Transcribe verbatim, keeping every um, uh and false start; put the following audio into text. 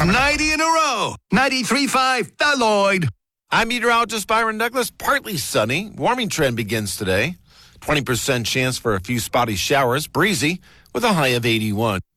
ninety in a row. ninety-three point five, The Lloyd. I'm meteorologist Byron Douglas. Partly sunny. Warming trend begins today. twenty percent chance for a few spotty showers. Breezy with a high of eighty-one.